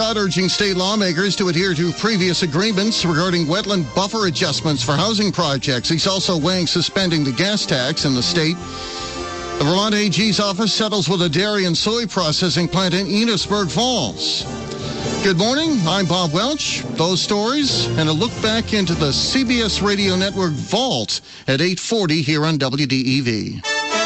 Urging state lawmakers to adhere to previous agreements regarding wetland buffer adjustments for housing projects. He's also weighing suspending the gas tax in the state. The Vermont AG's office settles with a dairy and soy processing plant in Enosburg Falls. Good morning, I'm Bob Welch. Those stories and a look back into the CBS Radio Network vault at 8:40 here on WDEV.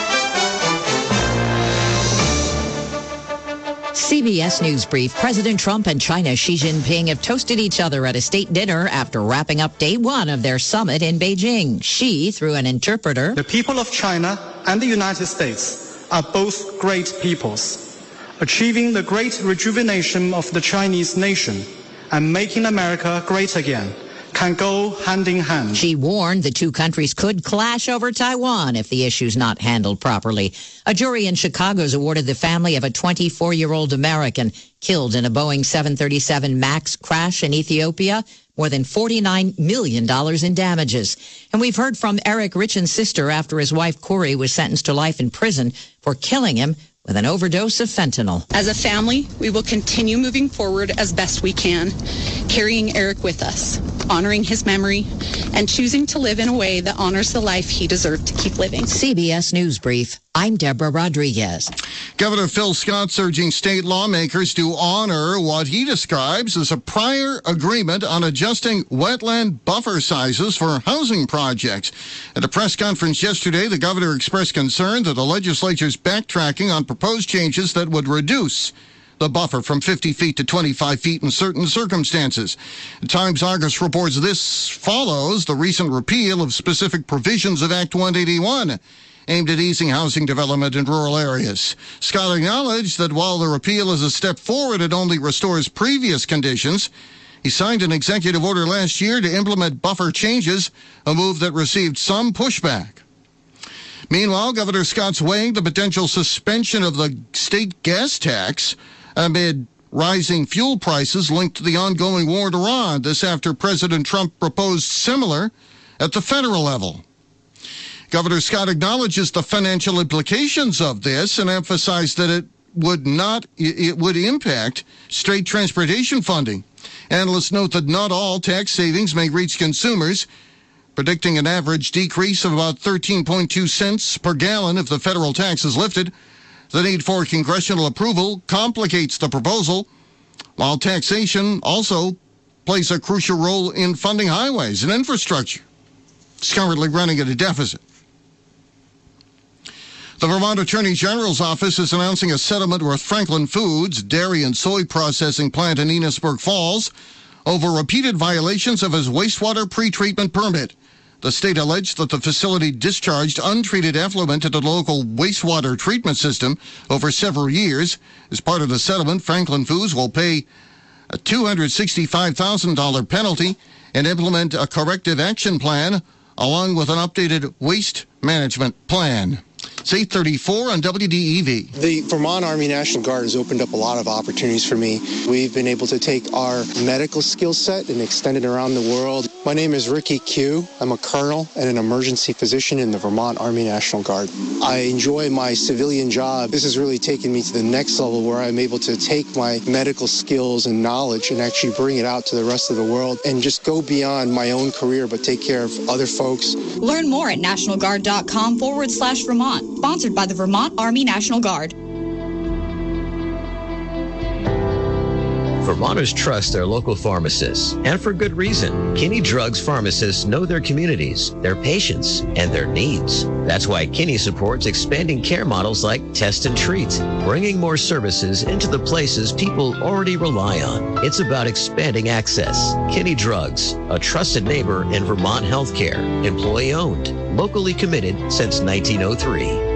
CBS News Brief. President Trump and China's Xi Jinping have toasted each other at a state dinner after wrapping up day one of their summit in Beijing. Xi, through an interpreter, "The people of China and the United States are both great peoples. Achieving the great rejuvenation of the Chinese nation and making America great again can go hand in hand." Xi warned the two countries could clash over Taiwan if the issue's not handled properly. A jury in Chicago has awarded the family of a 24-year-old American killed in a Boeing 737 MAX crash in Ethiopia more than $49 million in damages. And we've heard from Eric Richen's sister after his wife Corey was sentenced to life in prison for killing him with an overdose of fentanyl. As a family, we will continue moving forward as best we can, carrying Eric with us, honoring his memory, and choosing to live in a way that honors the life he deserved to keep living. CBS News Brief. I'm Deborah Rodriguez. Governor Phil Scott's urging state lawmakers to honor what he describes as a prior agreement on adjusting wetland buffer sizes for housing projects. At a press conference yesterday, the governor expressed concern that the legislature's backtracking on proposed changes that would reduce the buffer from 50 feet to 25 feet in certain circumstances. Times Argus reports this follows the recent repeal of specific provisions of Act 181. Aimed at easing housing development in rural areas. Scott acknowledged that while the repeal is a step forward, it only restores previous conditions. He signed an executive order last year to implement buffer changes, a move that received some pushback. Meanwhile, Governor Scott's weighing the potential suspension of the state gas tax amid rising fuel prices linked to the ongoing war in Iran. This after President Trump proposed similar at the federal level. Governor Scott acknowledges the financial implications of this and emphasized that it would impact state transportation funding. Analysts note that not all tax savings may reach consumers, predicting an average decrease of about 13.2 cents per gallon if the federal tax is lifted. The need for congressional approval complicates the proposal, while taxation also plays a crucial role in funding highways and infrastructure. It's currently running at a deficit. The Vermont Attorney General's office is announcing a settlement with Franklin Foods, dairy and soy processing plant in Enosburg Falls, over repeated violations of his wastewater pretreatment permit. The state alleged that the facility discharged untreated effluent into the local wastewater treatment system over several years. As part of the settlement, Franklin Foods will pay a $265,000 penalty and implement a corrective action plan along with an updated waste management plan. It's 8:34 on WDEV. The Vermont Army National Guard has opened up a lot of opportunities for me. We've been able to take our medical skill set and extend it around the world. My name is Ricky Q. I'm a colonel and an emergency physician in the Vermont Army National Guard. I enjoy my civilian job. This has really taken me to the next level where I'm able to take my medical skills and knowledge and actually bring it out to the rest of the world and just go beyond my own career but take care of other folks. Learn more at nationalguard.com/Vermont. Sponsored by the Vermont Army National Guard. Vermonters trust their local pharmacists, and for good reason. Kinney Drugs pharmacists know their communities, their patients, and their needs. That's why Kinney supports expanding care models like Test and Treat, bringing more services into the places people already rely on. It's about expanding access. Kinney Drugs, a trusted neighbor in Vermont healthcare, employee-owned, locally committed since 1903.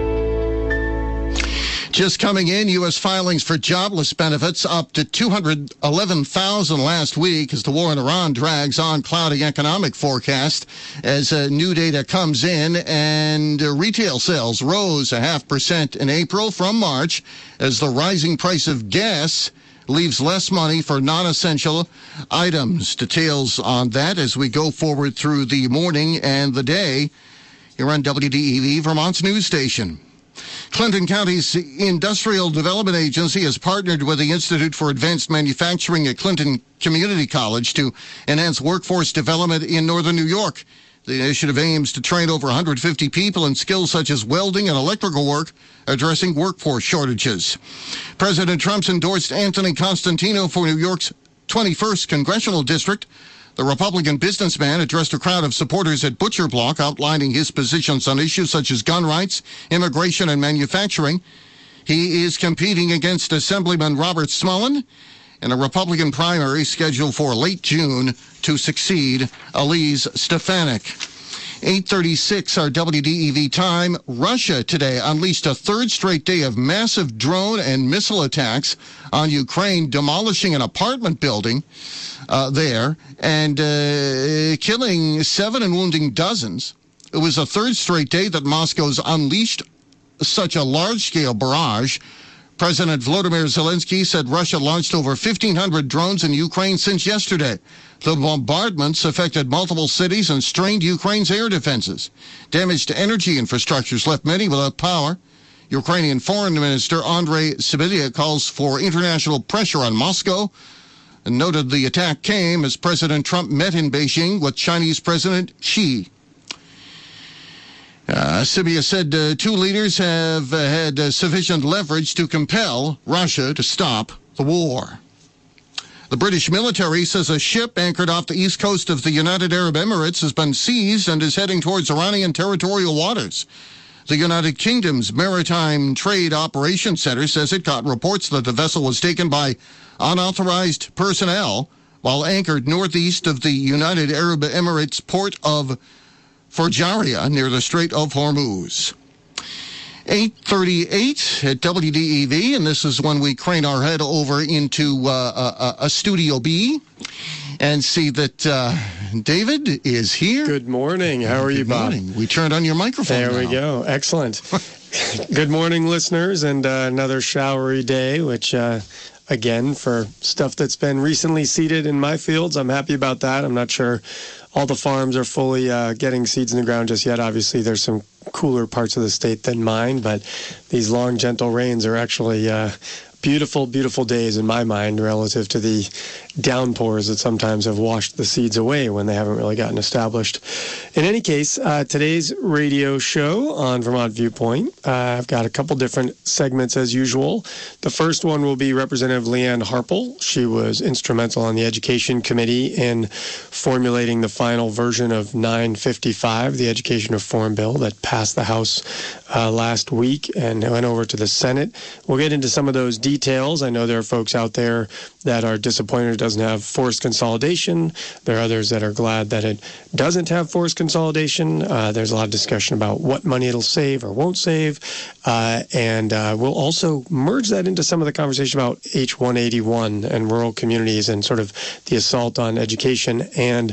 Just coming in, U.S. filings for jobless benefits up to 211,000 last week as the war in Iran drags on cloudy economic forecast as new data comes in, and retail sales rose 0.5% in April from March as the rising price of gas leaves less money for non-essential items. Details on that as we go forward through the morning and the day here on WDEV, Vermont's news station. Clinton County's Industrial Development Agency has partnered with the Institute for Advanced Manufacturing at Clinton Community College to enhance workforce development in northern New York. The initiative aims to train over 150 people in skills such as welding and electrical work, addressing workforce shortages. President Trump's endorsed Anthony Constantino for New York's 21st Congressional District. The Republican businessman addressed a crowd of supporters at Butcher Block, outlining his positions on issues such as gun rights, immigration, and manufacturing. He is competing against Assemblyman Robert Smullen in a Republican primary scheduled for late June to succeed Elise Stefanik. 8:36, our WDEV time. Russia today unleashed a third straight day of massive drone and missile attacks on Ukraine, demolishing an apartment building there and killing 7 and wounding dozens. It was the third straight day that Moscow's unleashed such a large-scale barrage. President Volodymyr Zelensky said Russia launched over 1,500 drones in Ukraine since yesterday. The bombardments affected multiple cities and strained Ukraine's air defenses. Damaged energy infrastructures left many without power. Ukrainian Foreign Minister Andrei Sybiha calls for international pressure on Moscow and noted the attack came as President Trump met in Beijing with Chinese President Xi. Sybiha said 2 leaders have had sufficient leverage to compel Russia to stop the war. The British military says a ship anchored off the east coast of the United Arab Emirates has been seized and is heading towards Iranian territorial waters. The United Kingdom's Maritime Trade Operations Center says it got reports that the vessel was taken by unauthorized personnel while anchored northeast of the United Arab Emirates port of Fujairah near the Strait of Hormuz. 8:38 at WDEV, and this is when we crane our head over into a Studio B and see that David is here. Good morning. How are you, Bob? Good morning. We turned on your microphone. There we go. Excellent. Good morning, listeners, and another showery day, which, again, for stuff that's been recently seeded in my fields, I'm happy about that. I'm not sure all the farms are fully getting seeds in the ground just yet. Obviously, there's some cooler parts of the state than mine, but these long, gentle rains are actually beautiful, beautiful days in my mind relative to the downpours that sometimes have washed the seeds away when they haven't really gotten established. In any case, today's radio show on Vermont Viewpoint, I've got a couple different segments as usual. The first one will be Representative Leanne Harpel. She was instrumental on the Education Committee in formulating the final version of 955, the Education Reform Bill that passed the House last week and went over to the Senate. We'll get into some of those details. I know there are folks out there that are disappointed it doesn't have forced consolidation. There are others that are glad that it doesn't have forced consolidation. There's a lot of discussion about what money it'll save or won't save. And we'll also merge that into some of the conversation about H-181 and rural communities and sort of the assault on education and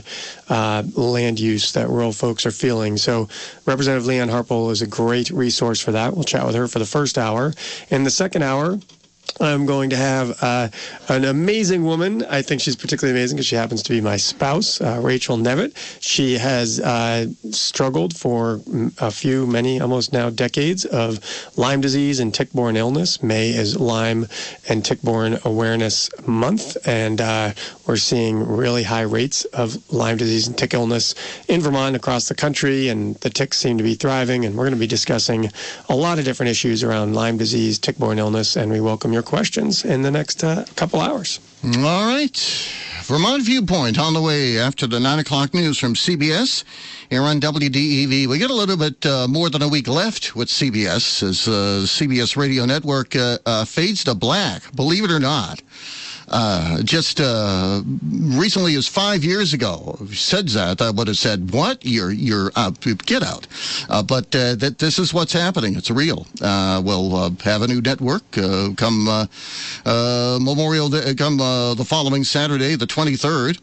land use that rural folks are feeling. So Representative Leanne Harpel is a great resource for that. We'll chat with her for the first hour. In the second hour, I'm going to have an amazing woman. I think she's particularly amazing because she happens to be my spouse, Rachel Nevitt. She has struggled for many, almost now decades of Lyme disease and tick-borne illness. May is Lyme and Tick-Borne Awareness Month, and we're seeing really high rates of Lyme disease and tick illness in Vermont and across the country, and the ticks seem to be thriving, and we're going to be discussing a lot of different issues around Lyme disease, tick-borne illness, and we welcome your questions in the next couple hours. All right. Vermont Viewpoint on the way after the 9 o'clock news from CBS here on WDEV. We got a little bit more than a week left with CBS as the CBS radio network fades to black, believe it or not. Just recently as 5 years ago, said that, I would have said, what? You're get out. But that this is what's happening. It's real. We'll have a new network come Memorial Day, come the following Saturday, the 23rd.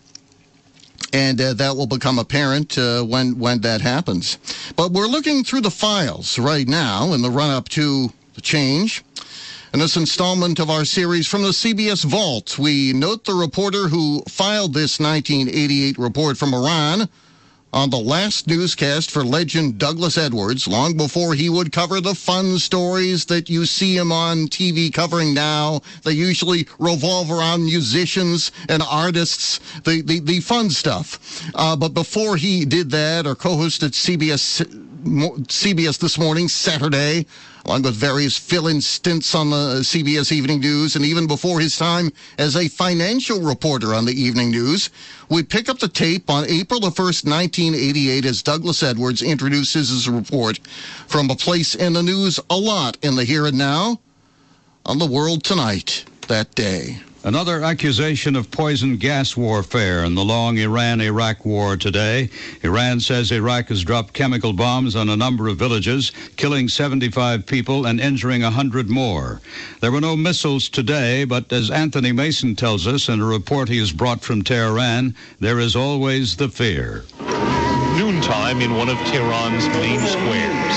And that will become apparent when that happens. But we're looking through the files right now in the run-up to the change. In this installment of our series from the CBS Vault, we note the reporter who filed this 1988 report from Iran on the last newscast for legend Douglas Edwards, long before he would cover the fun stories that you see him on TV covering now. They usually revolve around musicians and artists, the fun stuff. But before he did that, or co-hosted CBS This Morning, Saturday, along with various fill-in stints on the CBS Evening News, and even before his time as a financial reporter on the Evening News, we pick up the tape on April the 1st, 1988, as Douglas Edwards introduces his report from a place in the news a lot in the here and now, on the World Tonight that day. Another accusation of poison gas warfare in the long Iran-Iraq war today. Iran says Iraq has dropped chemical bombs on a number of villages, killing 75 people and injuring 100 more. There were no missiles today, but as Anthony Mason tells us in a report he has brought from Tehran, there is always the fear. Noontime in one of Tehran's main squares.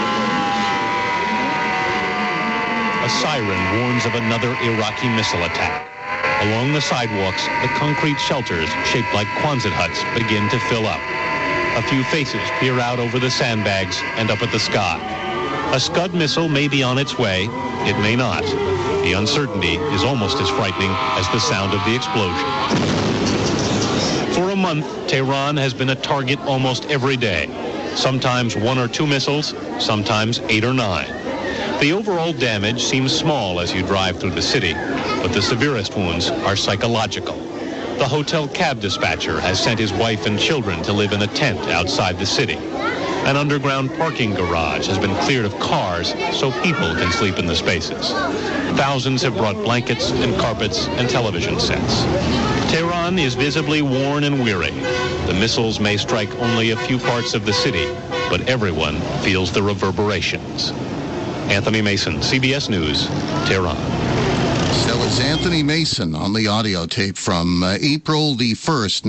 A siren warns of another Iraqi missile attack. Along the sidewalks, the concrete shelters, shaped like Quonset huts, begin to fill up. A few faces peer out over the sandbags and up at the sky. A Scud missile may be on its way. It may not. The uncertainty is almost as frightening as the sound of the explosion. For a month, Tehran has been a target almost every day. Sometimes 1 or 2 missiles, sometimes 8 or 9. The overall damage seems small as you drive through the city, but the severest wounds are psychological. The hotel cab dispatcher has sent his wife and children to live in a tent outside the city. An underground parking garage has been cleared of cars so people can sleep in the spaces. Thousands have brought blankets and carpets and television sets. Tehran is visibly worn and weary. The missiles may strike only a few parts of the city, but everyone feels the reverberations. Anthony Mason, CBS News, Tehran. That was Anthony Mason on the audio tape from April the 1st,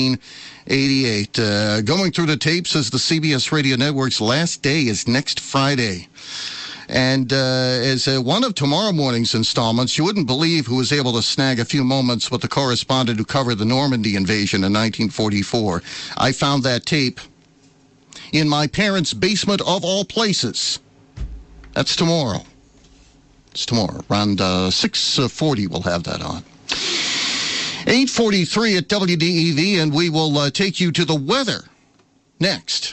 1988. Going through the tapes as the CBS Radio Network's last day is next Friday. And as one of tomorrow morning's installments, you wouldn't believe who was able to snag a few moments with the correspondent who covered the Normandy invasion in 1944. I found that tape in my parents' basement of all places. That's tomorrow. It's tomorrow. Around 6:40 we'll have that on. 8:43 at WDEV, and we will take you to the weather next.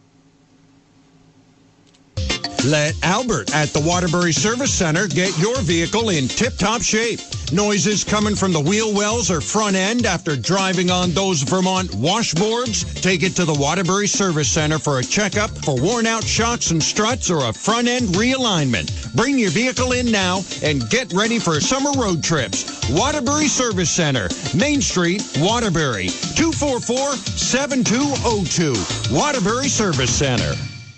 Let Albert at the Waterbury Service Center get your vehicle in tip-top shape. Noises coming from the wheel wells or front end after driving on those Vermont washboards? Take it to the Waterbury Service Center for a checkup for worn-out shocks and struts or a front-end realignment. Bring your vehicle in now and get ready for summer road trips. Waterbury Service Center, Main Street, Waterbury, 244-7202. Waterbury Service Center.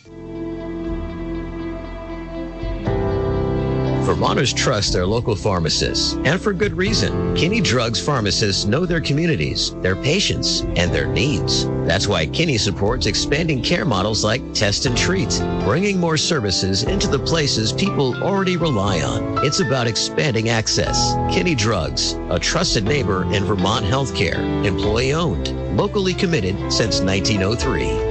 Vermonters trust their local pharmacists, and for good reason. Kinney Drugs pharmacists know their communities, their patients, and their needs. That's why Kinney supports expanding care models like Test and Treat, bringing more services into the places people already rely on. It's about expanding access. Kinney Drugs, a trusted neighbor in Vermont healthcare, employee-owned, locally committed since 1903.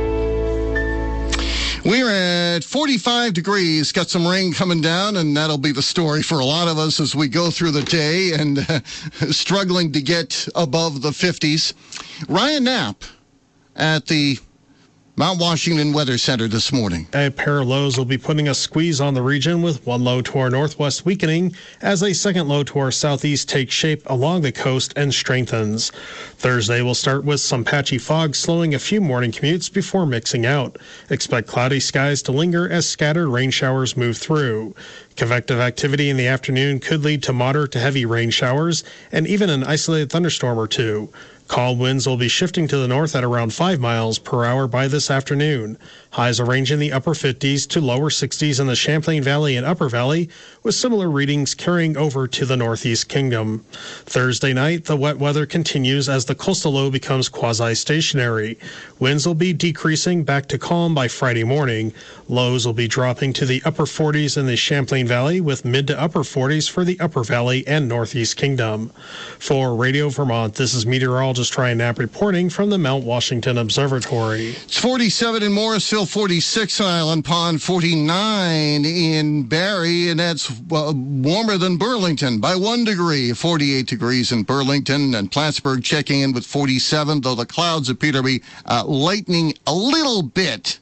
We're at 45 degrees, got some rain coming down, and that'll be the story for a lot of us as we go through the day and struggling to get above the 50s. Ryan Knapp at the Mount Washington Weather Center this morning. A pair of lows will be putting a squeeze on the region, with one low to our northwest weakening as a second low to our southeast takes shape along the coast and strengthens. Thursday will start with some patchy fog slowing a few morning commutes before mixing out. Expect cloudy skies to linger as scattered rain showers move through. Convective activity in the afternoon could lead to moderate to heavy rain showers and even an isolated thunderstorm or two. Calm winds will be shifting to the north at around 5 miles per hour by this afternoon. Highs are ranging in the upper 50s to lower 60s in the Champlain Valley and Upper Valley, with similar readings carrying over to the Northeast Kingdom. Thursday night, the wet weather continues as the coastal low becomes quasi-stationary. Winds will be decreasing back to calm by Friday morning. Lows will be dropping to the upper 40s in the Champlain Plain Valley with mid to upper 40s for the Upper Valley and Northeast Kingdom. For Radio Vermont, this is meteorologist Ryan Knapp reporting from the Mount Washington Observatory. It's 47 in Morrisville, 46 in Island Pond, 49 in Barrie, and that's warmer than Burlington by 1 degree. 48 degrees in Burlington, and Plattsburgh checking in with 47, though the clouds appear to be lightening a little bit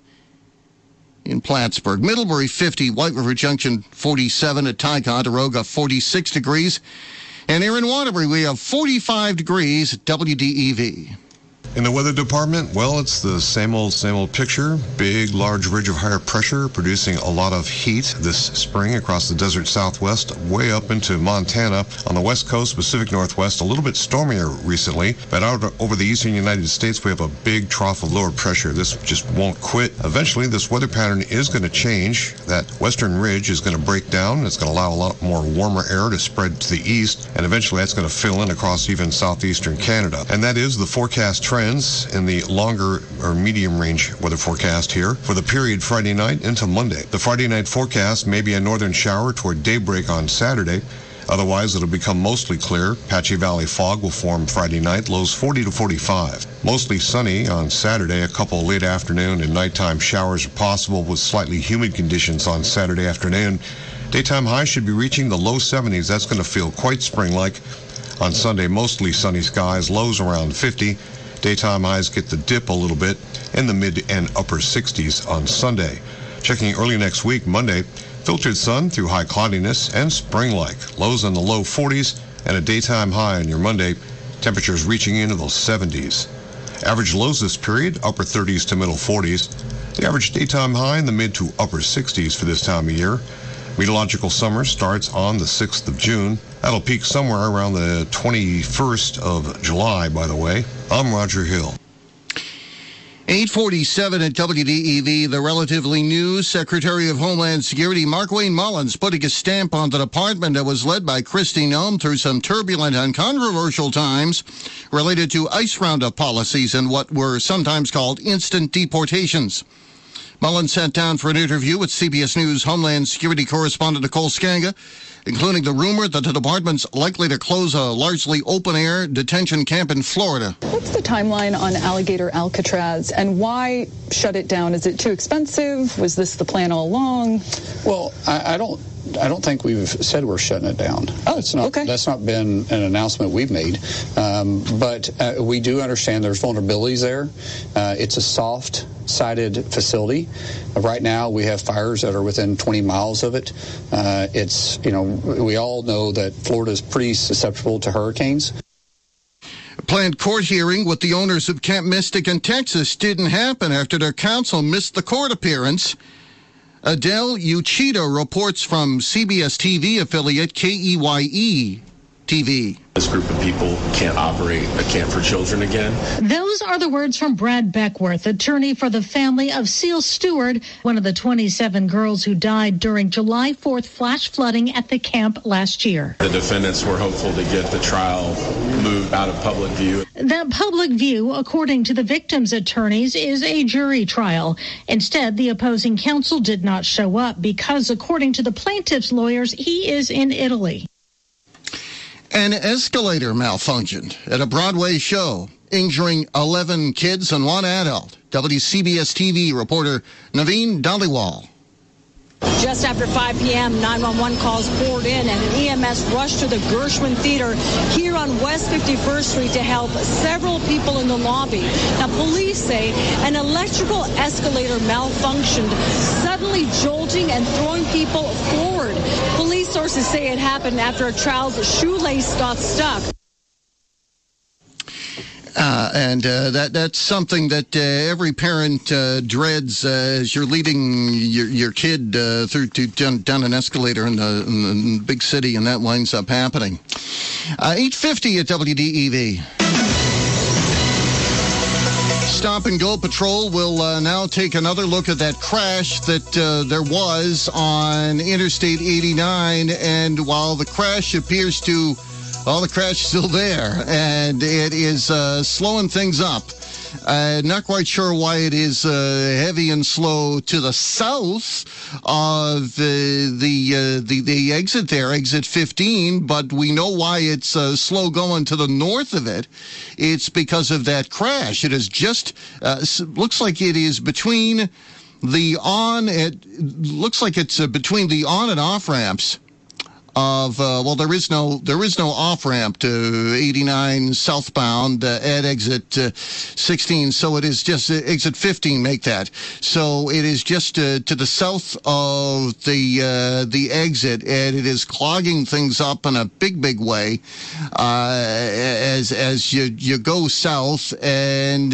in Plattsburgh. Middlebury 50, White River Junction 47, at Ticonderoga 46 degrees. And here in Waterbury, we have 45 degrees at WDEV. In the weather department, well, it's the same old picture. Big, large ridge of higher pressure producing a lot of heat this spring across the desert southwest, way up into Montana. On the west coast, Pacific Northwest, a little bit stormier recently. But out over the eastern United States, we have a big trough of lower pressure. This just won't quit. Eventually, this weather pattern is going to change. That western ridge is going to break down. It's going to allow a lot more warmer air to spread to the east. And eventually, that's going to fill in across even southeastern Canada. And that is the forecast trend in the longer or medium range weather forecast here for the period Friday night into Monday. The Friday night forecast may be a northern shower toward daybreak on Saturday. Otherwise, it'll become mostly clear. Patchy Valley fog will form Friday night, lows 40 to 45. Mostly sunny on Saturday. A couple late afternoon and nighttime showers are possible with slightly humid conditions on Saturday afternoon. Daytime highs should be reaching the low 70s. That's going to feel quite spring-like. On Sunday, mostly sunny skies, lows around 50. Daytime highs get the dip a little bit in the mid and upper 60s on Sunday. Checking early next week, Monday, filtered sun through high cloudiness and spring-like. Lows in the low 40s and a daytime high on your Monday. Temperatures reaching into those 70s. Average lows this period, upper 30s to middle 40s. The average daytime high in the mid to upper 60s for this time of year. Meteorological summer starts on the 6th of June. That'll peak somewhere around the 21st of July, by the way. I'm Roger Hill. 847 at WDEV, the relatively new Secretary of Homeland Security, Markwayne Mullins, putting a stamp on the department that was led by Kristi Noem through some turbulent and controversial times related to ICE roundup policies and what were sometimes called instant deportations. Mullins sat down for an interview with CBS News Homeland Security correspondent Nicole Skanga, including the rumor that the department's likely to close a largely open-air detention camp in Florida. What's the timeline on Alligator Alcatraz, and why shut it down? Is it too expensive? Was this the plan all along? Well, I don't think we've said we're shutting it down. Oh, okay. That's not been an announcement we've made. But we do understand there's vulnerabilities there. It's a soft-sided facility. Right now, we have fires that are within 20 miles of it. We all know that Florida is pretty susceptible to hurricanes. A planned court hearing with the owners of Camp Mystic in Texas didn't happen after their counsel missed the court appearance. Adele Uchida reports from CBS TV affiliate KEYE TV. This group of people can't operate a camp for children again. Those are the words from Brad Beckworth, attorney for the family of Seal Stewart, one of the 27 girls who died during July 4th flash flooding at the camp last year. The defendants were hopeful to get the trial moved out of public view. That public view, according to the victims' attorneys, is a jury trial. Instead, the opposing counsel did not show up because, according to the plaintiff's lawyers, he is in Italy. An escalator malfunctioned at a Broadway show, injuring 11 kids and 1 adult. WCBS TV reporter Naveen Dhaliwal. Just after 5 p.m., 911 calls poured in and an EMS rushed to the Gershwin Theater here on West 51st Street to help several people in the lobby. Now, police say an electrical escalator malfunctioned, suddenly jolting and throwing people forward. Police sources say it happened after a child's shoelace got stuck. That's something that every parent dreads as you're leading your kid down an escalator in the big city, and that winds up happening. 8:50 at WDEV. Stop and Go Patrol will now take another look at that crash that there was on Interstate 89, and while the crash appears to... Well, the crash is still there, and it is slowing things up. Not quite sure why it is heavy and slow to the south of the exit there, exit 15, but we know why it's slow going to the north of it. It's because of that crash. It is just, looks like it is between between the on and off ramps of, there is no off ramp to 89 southbound at exit 16. So it is just exit 15, make that. So it is just to the south of the exit, and it is clogging things up in a big way, as you go south, and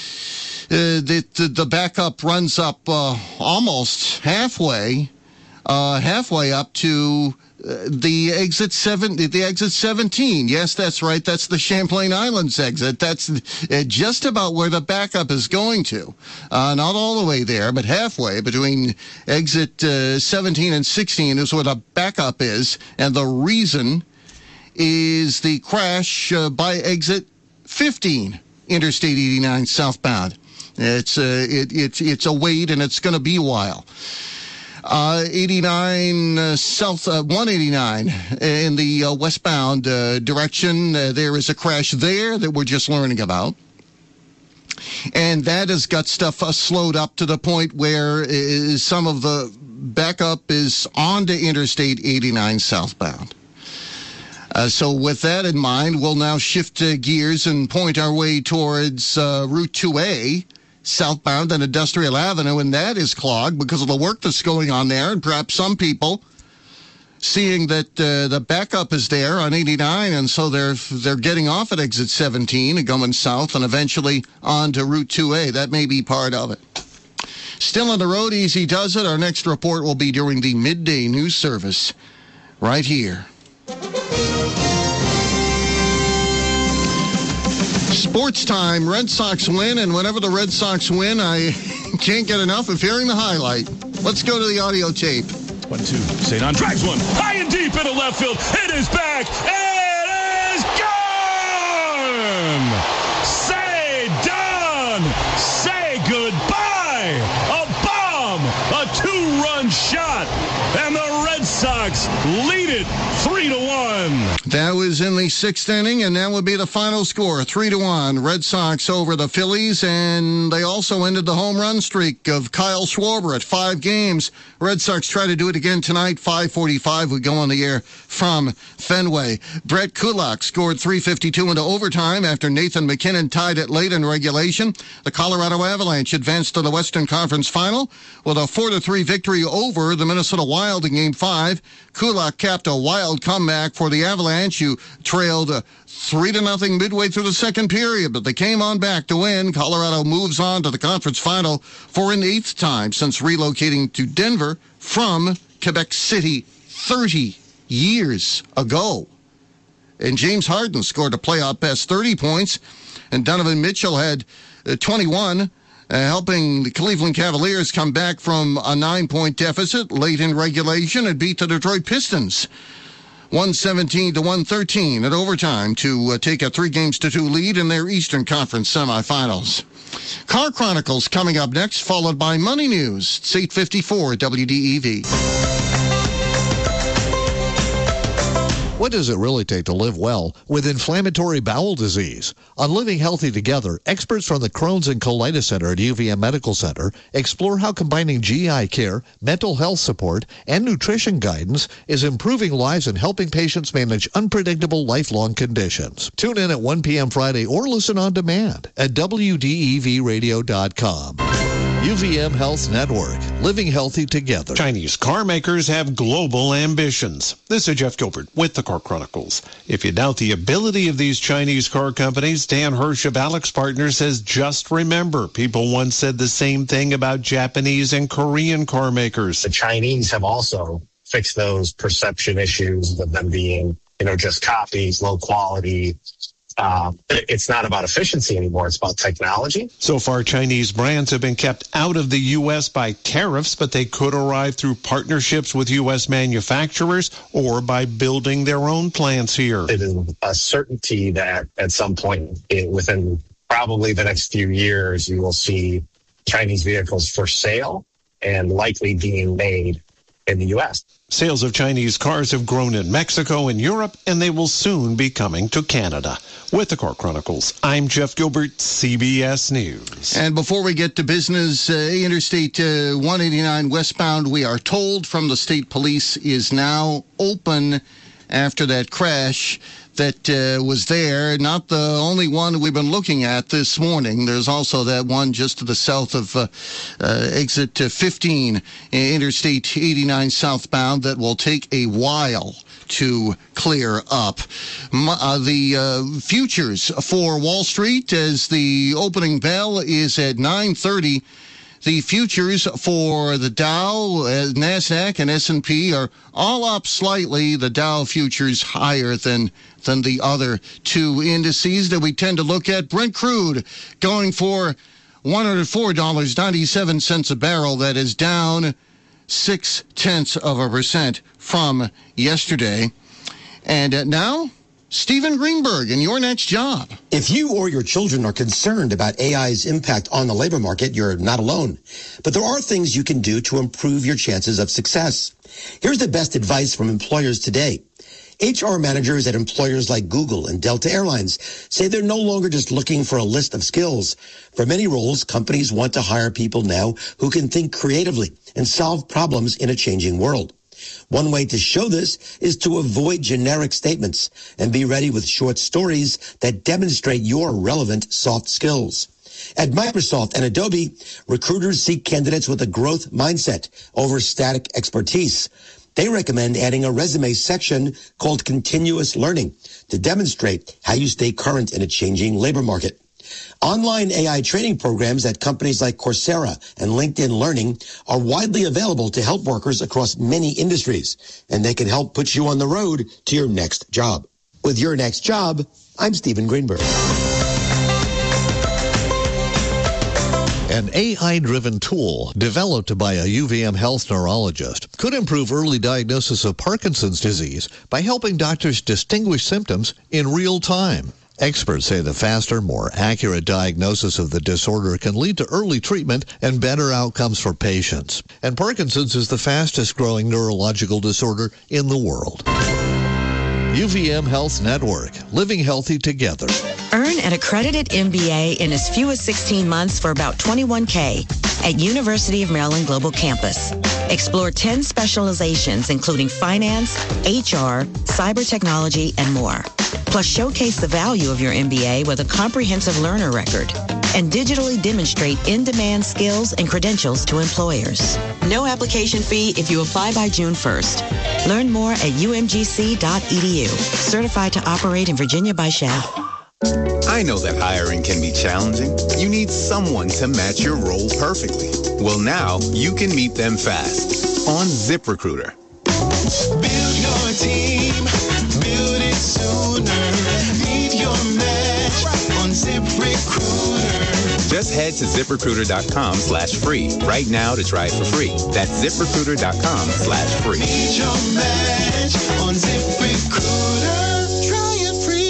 the backup runs up almost halfway up to the exit 17. Yes, that's right. That's the Champlain Islands exit. That's just about where the backup is going to. Not all the way there, but halfway between exit 17 and 16 is where the backup is, and the reason is the crash by exit 15, Interstate 89 southbound. It's a wait, and it's going to be a while. 89 south, 189 in the westbound direction. There is a crash there that we're just learning about. And that has got stuff slowed up to the point where some of the backup is onto Interstate 89 southbound. So with that in mind, we'll now shift gears and point our way towards Route 2A, southbound on Industrial Avenue, and that is clogged because of the work that's going on there, and perhaps some people seeing that the backup is there on 89, and so they're getting off at exit 17 and going south and eventually on to Route 2A. That may be part of it. Still on the road, Easy Does It. Our next report will be during the midday news service right here. Sports time. Red Sox win, and whenever the Red Sox win, I can't get enough of hearing the highlight. Let's go to the audio tape. 1-2. St. On drives one. High and deep into left field. It is back. It is gone! Say done! Say goodbye! A bomb! A two-run shot! And the Red Sox lead it 3-1. That was in the sixth inning, and that would be the final score, 3-1. Red Sox over the Phillies, and they also ended the home run streak of Kyle Schwarber at 5 games. Red Sox try to do it again tonight, 5:45. We go on the air from Fenway. Brett Kulak scored 352 into overtime after Nathan McKinnon tied it late in regulation. The Colorado Avalanche advanced to the Western Conference Final with a 4-3 victory over the Minnesota Wild in Game 5. Kulak capped a wild comeback for the Avalanche, who trailed 3-0 midway through the second period, but they came on back to win. Colorado moves on to the conference final for an 8th time since relocating to Denver from Quebec City 30 years ago. And James Harden scored a playoff best 30 points, and Donovan Mitchell had 21, helping the Cleveland Cavaliers come back from a 9-point deficit late in regulation and beat the Detroit Pistons 117-113 at overtime to take a 3-2 lead in their Eastern Conference semifinals. Car Chronicles coming up next, followed by Money News. It's 8:54 WDEV. What does it really take to live well with inflammatory bowel disease? On Living Healthy Together, experts from the Crohn's and Colitis Center at UVM Medical Center explore how combining GI care, mental health support, and nutrition guidance is improving lives and helping patients manage unpredictable lifelong conditions. Tune in at 1 p.m. Friday or listen on demand at WDEVradio.com. UVM Health Network, living healthy together. Chinese car makers have global ambitions. This is Jeff Gilbert with the Car Chronicles. If you doubt the ability of these Chinese car companies, Dan Hirsch of Alex Partners says, just remember, people once said the same thing about Japanese and Korean car makers. The Chinese have also fixed those perception issues of them being, just copies, low quality. It's not about efficiency anymore. It's about technology. So far, Chinese brands have been kept out of the U.S. by tariffs, but they could arrive through partnerships with U.S. manufacturers or by building their own plants here. It is a certainty that at some point within probably the next few years, you will see Chinese vehicles for sale and likely being made in the U.S. Sales of Chinese cars have grown in Mexico and Europe, and they will soon be coming to Canada. With the Car Chronicles, I'm Jeff Gilbert, CBS News. And before we get to business, Interstate 189 westbound, we are told from the state police, is now open after that crash that was there. Not the only one we've been looking at this morning. There's also that one just to the south of exit 15, Interstate 89 southbound, that will take a while to clear up. The futures for Wall Street, as the opening bell is at 9:30. The futures for the Dow, NASDAQ, and S&P are all up slightly. The Dow futures higher than the other two indices that we tend to look at. Brent crude going for $104.97 a barrel. That is down 0.6% from yesterday. And now, Stephen Greenberg in Your Next Job. If you or your children are concerned about AI's impact on the labor market, you're not alone. But there are things you can do to improve your chances of success. Here's the best advice from employers today. HR managers at employers like Google and Delta Airlines say they're no longer just looking for a list of skills. For many roles, companies want to hire people now who can think creatively and solve problems in a changing world. One way to show this is to avoid generic statements and be ready with short stories that demonstrate your relevant soft skills. At Microsoft and Adobe, recruiters seek candidates with a growth mindset over static expertise. They recommend adding a resume section called continuous learning to demonstrate how you stay current in a changing labor market. Online AI training programs at companies like Coursera and LinkedIn Learning are widely available to help workers across many industries, and they can help put you on the road to your next job. With Your Next Job, I'm Stephen Greenberg. An AI-driven tool developed by a UVM health neurologist could improve early diagnosis of Parkinson's disease by helping doctors distinguish symptoms in real time. Experts say the faster, more accurate diagnosis of the disorder can lead to early treatment and better outcomes for patients. And Parkinson's is the fastest growing neurological disorder in the world. UVM Health Network, living healthy together. Earn an accredited MBA in as few as 16 months for about $21K at University of Maryland Global Campus. Explore 10 specializations, including finance, HR, cyber technology, and more. Plus, showcase the value of your MBA with a comprehensive learner record and digitally demonstrate in-demand skills and credentials to employers. No application fee if you apply by June 1st. Learn more at umgc.edu. Certified to operate in Virginia by Shell. I know that hiring can be challenging. You need someone to match your role perfectly. Well, now you can meet them fast on ZipRecruiter. Build your team, build it sooner. Meet your match on ZipRecruiter. Just head to ZipRecruiter.com/free right now to try it for free. That's ZipRecruiter.com/free. Meet your match on ZipRecruiter. Try it free.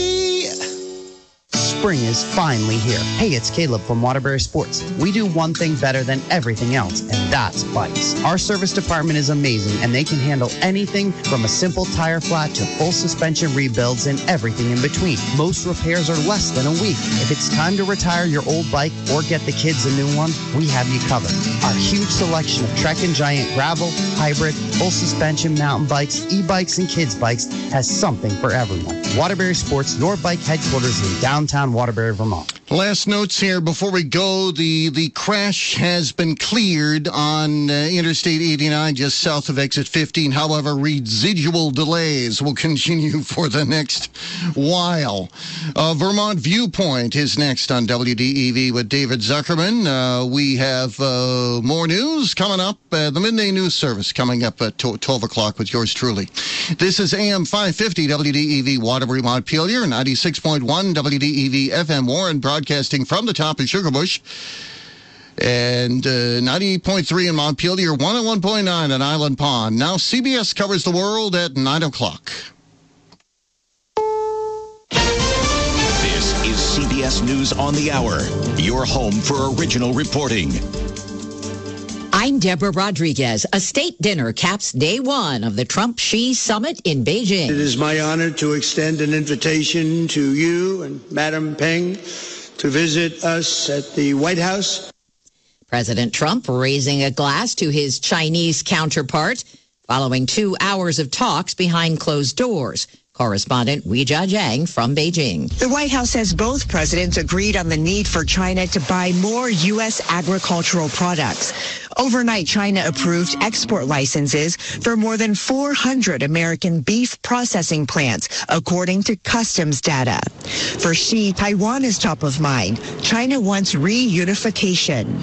Spring is finally here. Hey, it's Caleb from Waterbury Sports. We do one thing better than everything else, and that's bikes. Our service department is amazing, and they can handle anything from a simple tire flat to full suspension rebuilds and everything in between. Most repairs are less than a week. If it's time to retire your old bike or get the kids a new one, we have you covered. Our huge selection of Trek and Giant gravel, hybrid, full suspension mountain bikes, e-bikes, and kids bikes has something for everyone. Waterbury Sports, your bike headquarters in downtown Waterbury, Vermont. Last notes here before we go. The crash has been cleared on Interstate 89 just south of exit 15. However, residual delays will continue for the next while. Vermont Viewpoint is next on WDEV with David Zuckerman. We have more news coming up. The Midday News Service coming up at 12 o'clock with yours truly. This is AM 550 WDEV Waterbury Montpelier, 96.1 WDEV FM Warren, broadcasting from the top of Sugarbush, and 98.3 in Montpelier, 101.9 at Island Pond. Now CBS covers the world at 9 o'clock. This is CBS CBS News on the Hour, your home for original reporting. I'm Deborah Rodriguez. A state dinner caps day one of the Trump-Xi summit in Beijing. It is my honor to extend an invitation to you and Madam Peng to visit us at the White House. President Trump raising a glass to his Chinese counterpart following 2 hours of talks behind closed doors. Correspondent Weijia Jiang from Beijing. The White House says both presidents agreed on the need for China to buy more U.S. agricultural products. Overnight, China approved export licenses for more than 400 American beef processing plants, according to customs data. For Xi, Taiwan is top of mind. China wants reunification.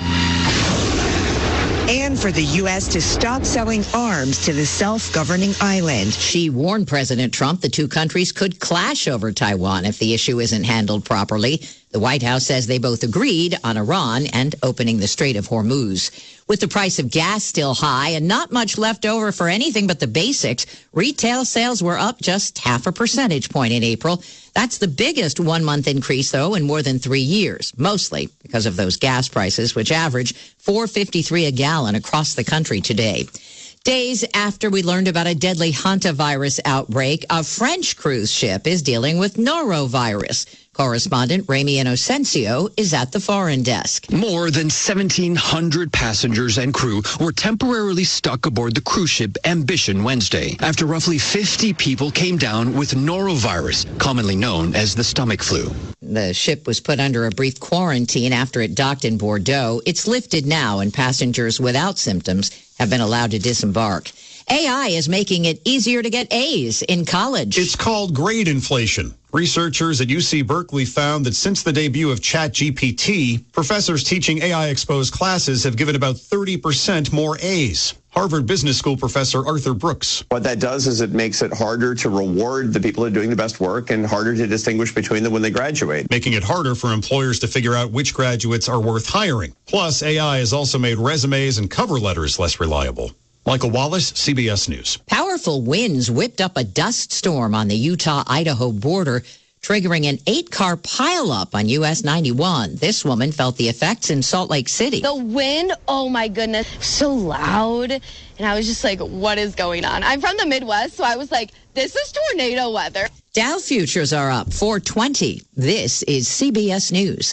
And for the U.S. to stop selling arms to the self-governing island. Xi warned President Trump the two countries could clash over Taiwan if the issue isn't handled properly. The White House says they both agreed on Iran and opening the Strait of Hormuz. With the price of gas still high and not much left over for anything but the basics, retail sales were up just 0.5 percentage point in April. That's the biggest one-month increase, though, in more than 3 years, mostly because of those gas prices, which average $4.53 a gallon across the country today. Days after we learned about a deadly hantavirus outbreak, a French cruise ship is dealing with norovirus. Correspondent Remy Inocencio is at the foreign desk. More than 1,700 passengers and crew were temporarily stuck aboard the cruise ship Ambition Wednesday after roughly 50 people came down with norovirus, commonly known as the stomach flu. The ship was put under a brief quarantine after it docked in Bordeaux. It's lifted now, and passengers without symptoms have been allowed to disembark. AI is making it easier to get A's in college. It's called grade inflation. Researchers at UC Berkeley found that since the debut of ChatGPT, professors teaching AI-exposed classes have given about 30% more A's. Harvard Business School professor Arthur Brooks. What that does is it makes it harder to reward the people who are doing the best work and harder to distinguish between them when they graduate. Making it harder for employers to figure out which graduates are worth hiring. Plus, AI has also made resumes and cover letters less reliable. Michael Wallace, CBS News. Powerful winds whipped up a dust storm on the Utah-Idaho border, triggering an 8-car pileup on US 91. This woman felt the effects in Salt Lake City. The wind, oh my goodness, so loud. And I was just like, what is going on? I'm from the Midwest, so I was like, this is tornado weather. Dow futures are up 420. This is CBS News.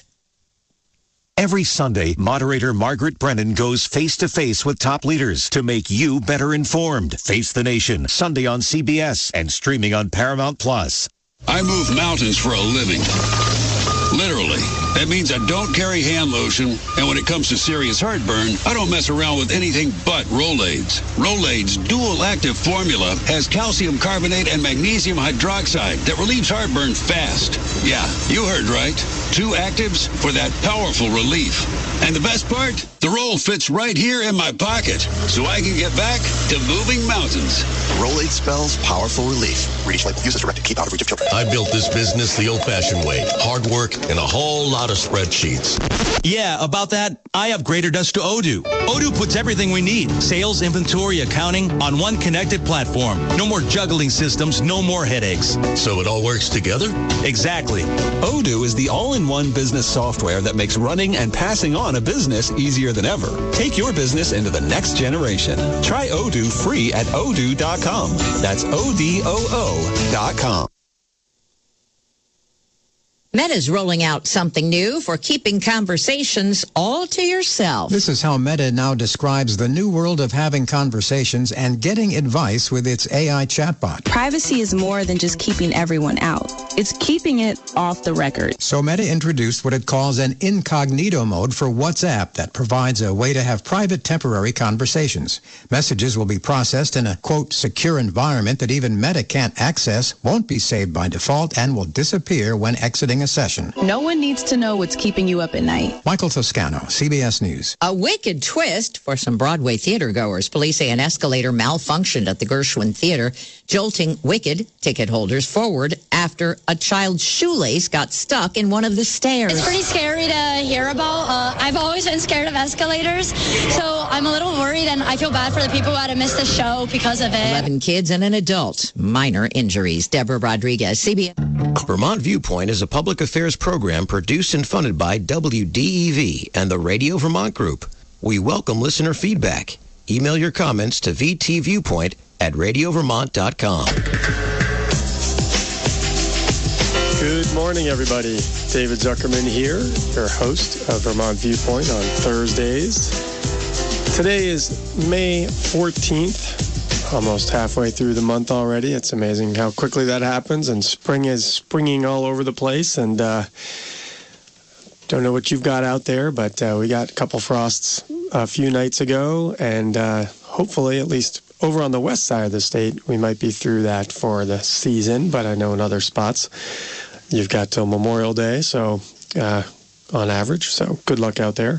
Every Sunday, moderator Margaret Brennan goes face-to-face with top leaders to make you better informed. Face the Nation, Sunday on CBS and streaming on Paramount+. I move mountains for a living. Literally. That means I don't carry hand lotion, and when it comes to serious heartburn, I don't mess around with anything but Rolaids. Rolaids' dual-active formula has calcium carbonate and magnesium hydroxide that relieves heartburn fast. Yeah, you heard right. 2 actives for that powerful relief. And the best part? The roll fits right here in my pocket, so I can get back to moving mountains. Rolaids spells powerful relief. Reach label. Use as directed. Keep out of reach of children. I built this business the old-fashioned way. Hard work and a whole lot of spreadsheets. Yeah, about that, I upgraded us to Odoo. Odoo puts everything we need, sales, inventory, accounting, on one connected platform. No more juggling systems, no more headaches. So it all works together? Exactly. Odoo is the all-in-one business software that makes running and passing on a business easier than ever. Take your business into the next generation. Try Odoo free at odoo.com. That's ODOO.com. Meta's rolling out something new for keeping conversations all to yourself. This is how Meta now describes the new world of having conversations and getting advice with its AI chatbot. Privacy is more than just keeping everyone out. It's keeping it off the record. So Meta introduced what it calls an incognito mode for WhatsApp that provides a way to have private temporary conversations. Messages will be processed in a, quote, secure environment that even Meta can't access, won't be saved by default, and will disappear when exiting a session. No one needs to know what's keeping you up at night. Michael Toscano, CBS News. A wicked twist for some Broadway theater goers. Police say an escalator malfunctioned at the Gershwin Theater, jolting Wicked ticket holders forward after a child's shoelace got stuck in one of the stairs. It's pretty scary to hear about. I've always been scared of escalators, so I'm a little worried, and I feel bad for the people who had to miss the show because of it. 11 kids and an adult. Minor injuries. Deborah Rodriguez, CBS. Vermont Viewpoint is a public public affairs program produced and funded by WDEV and the Radio Vermont Group. We welcome listener feedback. Email your comments to vtviewpoint@radiovermont.com. Good morning, everybody. David Zuckerman here, your host of Vermont Viewpoint on Thursdays. Today is May 14th. Almost halfway through the month already. It's amazing how quickly that happens, and spring is springing all over the place. And don't know what you've got out there, but we got a couple frosts a few nights ago, and hopefully, at least over on the west side of the state, we might be through that for the season. But I know in other spots, you've got till Memorial Day, so on average. So good luck out there.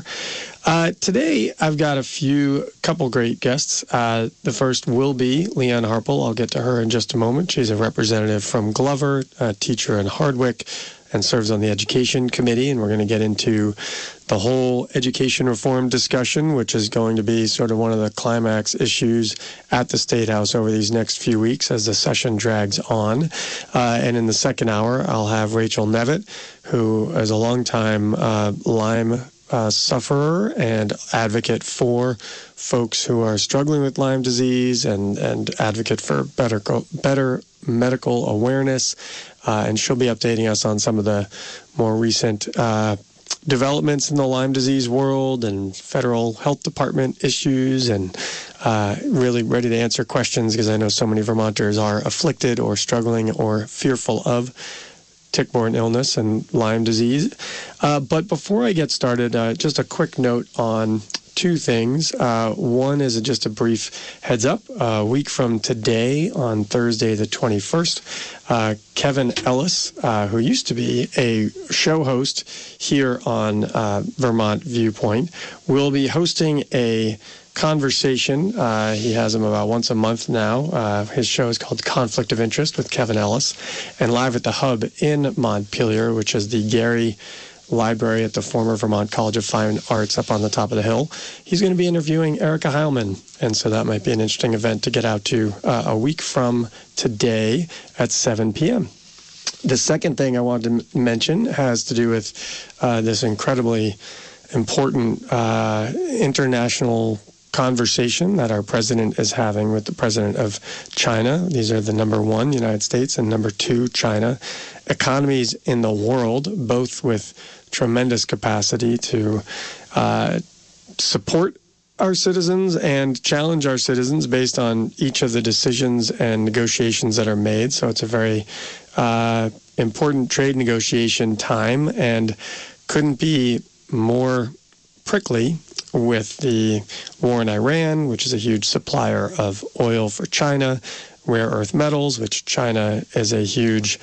Today, I've got a couple great guests. The first will be Leanne Harpel. I'll get to her in just a moment. She's a representative from Glover, a teacher in Hardwick, and serves on the Education Committee. And we're going to get into the whole education reform discussion, which is going to be sort of one of the climax issues at the State House over these next few weeks as the session drags on. And in the second hour, I'll have Rachel Nevitt, who is a longtime Lyme sufferer and advocate for folks who are struggling with Lyme disease and advocate for better medical awareness. And she'll be updating us on some of the more recent developments in the Lyme disease world and federal health department issues, and really ready to answer questions because I know so many Vermonters are afflicted or struggling or fearful of tick-borne illness and Lyme disease. But before I get started, just a quick note on two things. One is just a brief heads up. A week from today, on Thursday the 21st, Kevin Ellis, who used to be a show host here on Vermont Viewpoint, will be hosting a conversation. He has them about once a month now. His show is called Conflict of Interest with Kevin Ellis, and live at the Hub in Montpelier, which is the Gary Library at the former Vermont College of Fine Arts up on the top of the hill. He's going to be interviewing Erica Heilman, and so that might be an interesting event to get out to a week from today at 7 p.m. The second thing I wanted to mention has to do with this incredibly important international conversation that our president is having with the president of China. These are the number one, United States, and number two, China, economies in the world, both with tremendous capacity to support our citizens and challenge our citizens based on each of the decisions and negotiations that are made. So it's a very important trade negotiation time, and couldn't be more prickly with the war in Iran, which is a huge supplier of oil for China, rare earth metals, which China is a huge,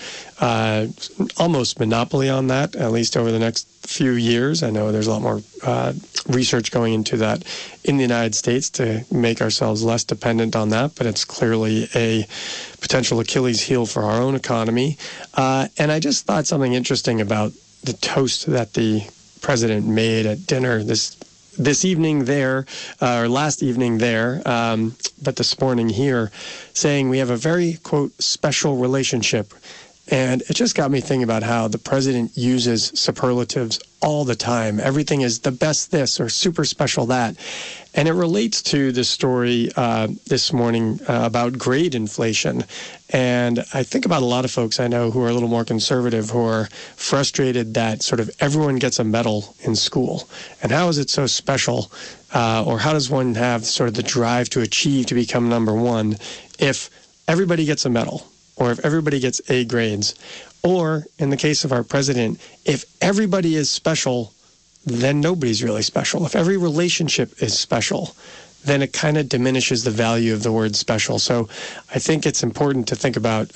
almost monopoly on that, at least over the next few years. I know there's a lot more research going into that in the United States to make ourselves less dependent on that, but it's clearly a potential Achilles heel for our own economy. And I just thought something interesting about the toast that the president made at dinner this evening there, or last evening there, but this morning here, saying we have a very, quote, special relationship. And it just got me thinking about how the president uses superlatives all the time. Everything is the best this or super special that. And it relates to the story this morning about grade inflation. And I think about a lot of folks I know who are a little more conservative, who are frustrated that sort of everyone gets a medal in school. And how is it so special? Or how does one have sort of the drive to achieve to become number one if everybody gets a medal? Or if everybody gets A grades, or in the case of our president, if everybody is special, then nobody's really special. If every relationship is special, then it kind of diminishes the value of the word special. So I think it's important to think about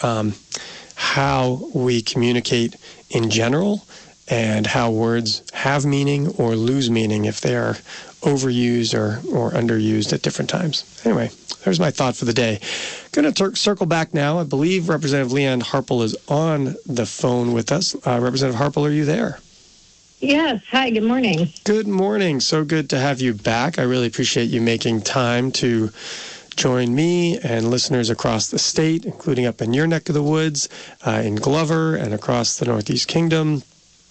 how we communicate in general and how words have meaning or lose meaning if they are overused or underused at different times. Anyway, there's my thought for the day. Going to circle back now. I believe Representative Leanne Harpel is on the phone with us. Representative Harpel, are you there? Yes. Hi, good morning. Good morning. So good to have you back. I really appreciate you making time to join me and listeners across the state, including up in your neck of the woods, in Glover and across the Northeast Kingdom,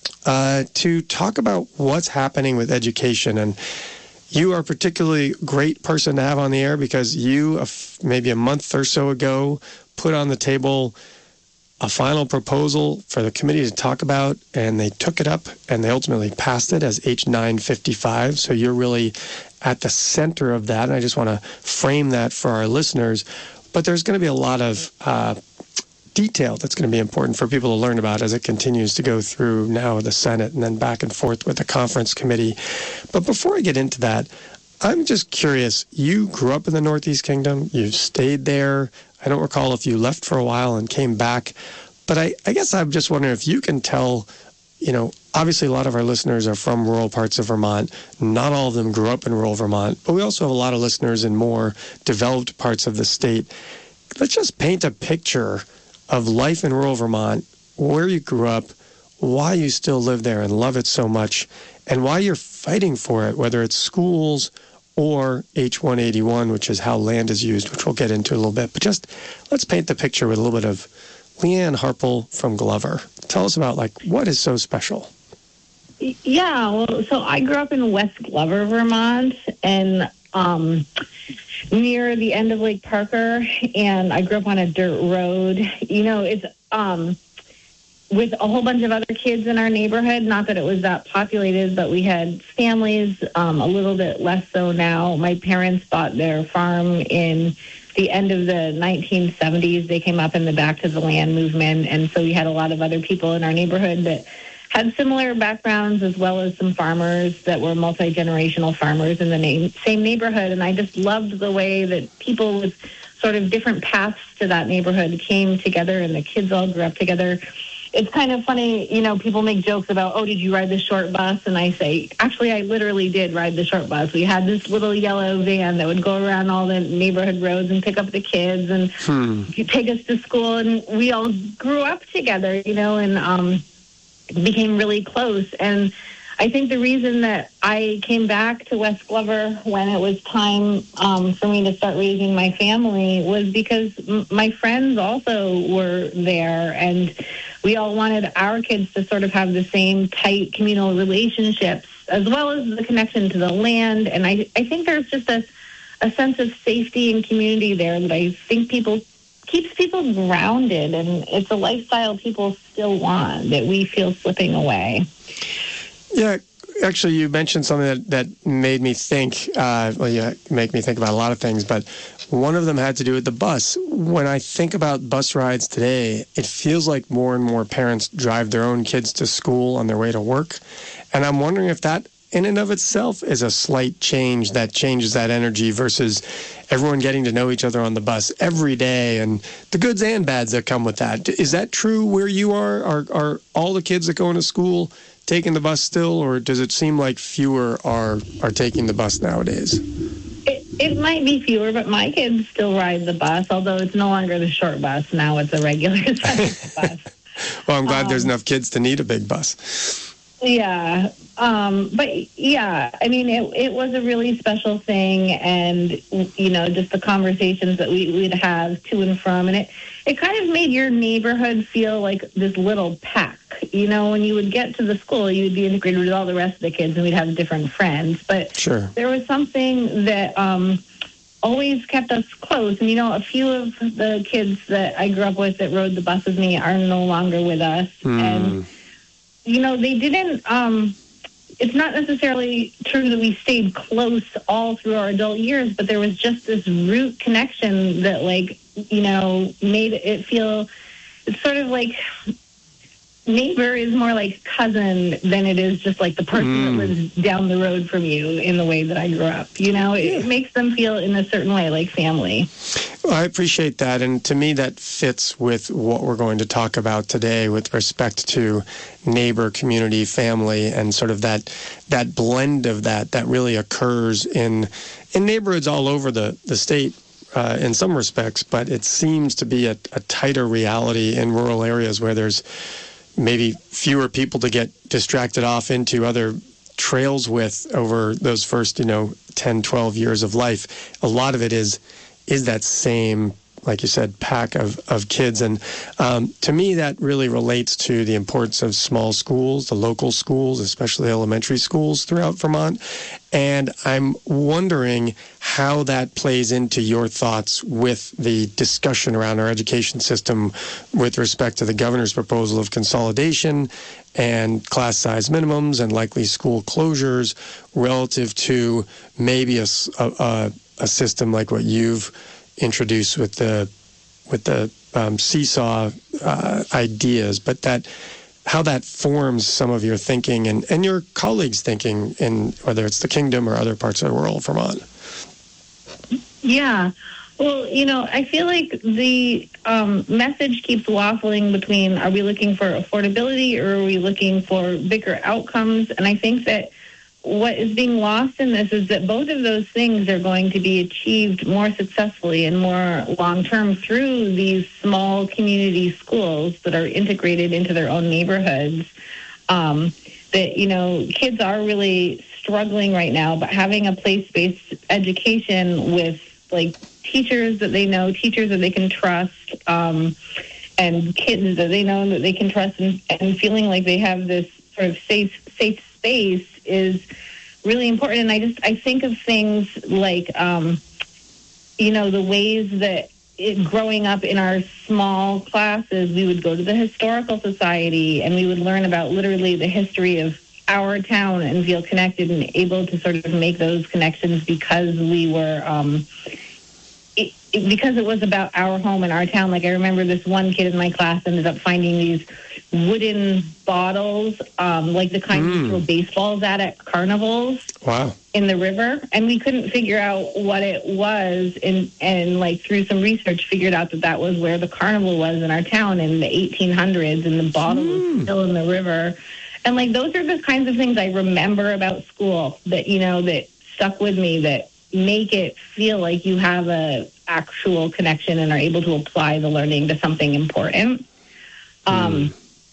to talk about what's happening with education. And you are a particularly great person to have on the air because you, maybe a month or so ago, put on the table a final proposal for the committee to talk about, and they took it up and they ultimately passed it as H955. So you're really at the center of that, and I just want to frame that for our listeners. But there's going to be a lot of detail that's going to be important for people to learn about as it continues to go through now the Senate and then back and forth with the conference committee. But before I get into that, I'm just curious, you grew up in the Northeast Kingdom, you've stayed there. I don't recall if you left for a while and came back, but I guess I'm just wondering if you can tell, obviously a lot of our listeners are from rural parts of Vermont. Not all of them grew up in rural Vermont, but we also have a lot of listeners in more developed parts of the state. Let's just paint a picture of life in rural Vermont, where you grew up, why you still live there and love it so much, and why you're fighting for it, whether it's schools or H181, which is how land is used, which we'll get into a little bit. But just let's paint the picture with a little bit of Leanne Harple from Glover. Tell us about, what is so special? Yeah, well, so I grew up in West Glover, Vermont, and near the end of Lake Parker, and I grew up on a dirt road. It's with a whole bunch of other kids in our neighborhood. Not that it was that populated, but we had families, a little bit less so now. My parents bought their farm in the end of the 1970s. They came up in the Back to the Land movement, and so we had a lot of other people in our neighborhood that had similar backgrounds, as well as some farmers that were multi-generational farmers in the same neighborhood. And I just loved the way that people with sort of different paths to that neighborhood came together, and the kids all grew up together. It's kind of funny, people make jokes about, oh, did you ride the short bus? And I say, actually, I literally did ride the short bus. We had this little yellow van that would go around all the neighborhood roads and pick up the kids and take us to school. And we all grew up together, and became really close. And I think the reason that I came back to West Glover when it was time for me to start raising my family was because my friends also were there, and we all wanted our kids to sort of have the same tight communal relationships, as well as the connection to the land. And I think there's just a sense of safety and community there that I think keeps people grounded, and it's a lifestyle people still want that we feel slipping away. Yeah, actually, you mentioned something that made me think, make me think about a lot of things, but one of them had to do with the bus. When I think about bus rides today, it feels like more and more parents drive their own kids to school on their way to work, and I'm wondering if that in and of itself is a slight change that changes that energy versus everyone getting to know each other on the bus every day and the goods and bads that come with that. Is that true where you are? Are all the kids that go into school taking the bus still, or does it seem like fewer are taking the bus nowadays? It might be fewer, but my kids still ride the bus, although it's no longer the short bus. Now it's a regular size bus. Well, I'm glad there's enough kids to need a big bus. Yeah. But yeah, I mean, it was a really special thing, and, just the conversations that we'd have to and from, and it kind of made your neighborhood feel like this little pack. When you would get to the school, you would be integrated with all the rest of the kids, and we'd have different friends. But sure, there was something that always kept us close. And, a few of the kids that I grew up with that rode the bus with me are no longer with us. And, they didn't, it's not necessarily true that we stayed close all through our adult years, but there was just this root connection that, made it feel, it's sort of like neighbor is more like cousin than it is just like the person that lives down the road from you in the way that I grew up. It makes them feel in a certain way like family. Well, I appreciate that. And to me, that fits with what we're going to talk about today with respect to neighbor, community, family, and sort of that blend of that really occurs in neighborhoods all over the state. In some respects, but it seems to be a tighter reality in rural areas where there's maybe fewer people to get distracted off into other trails with over those first, 10, 12 years of life. A lot of it is is that same, like you said, pack of kids. And to me, that really relates to the importance of small schools, the local schools, especially elementary schools throughout Vermont. And I'm wondering how that plays into your thoughts with the discussion around our education system with respect to the governor's proposal of consolidation and class size minimums and likely school closures relative to maybe a system like what you've introduced with the seesaw ideas, but how that forms some of your thinking and your colleagues' thinking in whether it's the Kingdom or other parts of rural Vermont. Yeah. Well, I feel like the message keeps waffling between, are we looking for affordability or are we looking for bigger outcomes? And I think that what is being lost in this is that both of those things are going to be achieved more successfully and more long-term through these small community schools that are integrated into their own neighborhoods. Kids are really struggling right now, but having a place-based education with, teachers that they know, teachers that they can trust, and kids that they know that they can trust and feeling like they have this sort of safe space is really important. And I think of things like, the ways that growing up in our small classes, we would go to the Historical Society and we would learn about literally the history of our town and feel connected and able to sort of make those connections because we were, because it was about our home and our town. Like I remember this one kid in my class ended up finding these wooden bottles, like the kind you throw baseballs at carnivals. Wow. In the river, and we couldn't figure out what it was, and through some research figured out that was where the carnival was in our town in the 1800s, and the bottle was still in the river. And those are the kinds of things I remember about school that that stuck with me, that make it feel like you have a actual connection and are able to apply the learning to something important. And